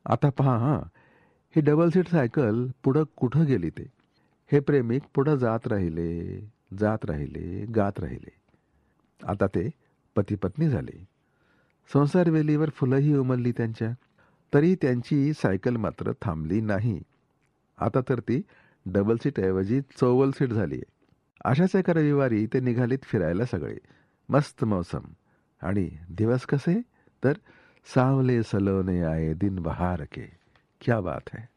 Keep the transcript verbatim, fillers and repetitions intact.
आता पहा हां, ही डबल सीट सायकल पुढं कुठं गेली ते. हे प्रेमिक पुढं जात राहिले, जात राहिले, गात राहिले. आता ते पती-पत्नी झाले. संसार वेलीवर फुलंही उमलली त्यांच्या. तरी त्यांची सायकल मात्र थांबली नाही. आता तर ती डबल सीट ऐवजी चौवल सीट झाली आहे. अशाच एका रविवारी ते निघालेत फिरायला सगळे. मस्त मौसम आणि दिवस कसे तर सावले सलोने आए दिन बहार के. क्या बात है.